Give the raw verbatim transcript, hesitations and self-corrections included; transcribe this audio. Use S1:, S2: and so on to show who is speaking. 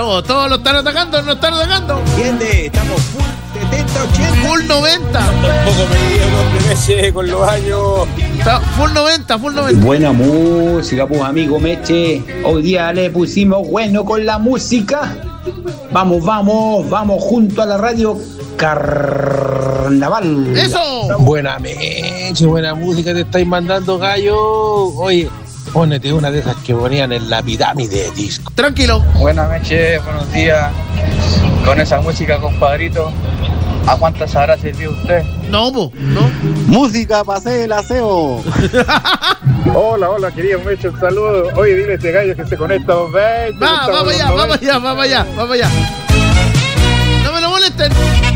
S1: Oh, todos lo están atacando, no están atacando.
S2: ¿Entiendes? Estamos full setenta, ochenta.
S1: Full noventa.
S3: Tampoco me dio nombre Meche con los años.
S1: Está full noventa, full noventa.
S2: Buena música, pues amigo Meche. Hoy día le pusimos bueno con la música. Vamos, vamos, vamos junto a la radio Carnaval.
S1: ¡Eso!
S4: Buena Meche, buena música te estáis mandando, gallo. Oye, pónete una de esas que ponían en la pirámide de disco.
S1: Tranquilo.
S5: Buena Meche, buenos días. Con esa música, compadrito, ¿a cuántas habrá servido usted?
S1: No, po, no.
S6: Música para hacer el aseo.
S7: Hola, hola, querido Meche, un saludo. Oye, dile a este gallo que se conecta dos veces.
S1: Va, vamos allá, vamos allá, vamos allá, vamos allá. No me lo molesten.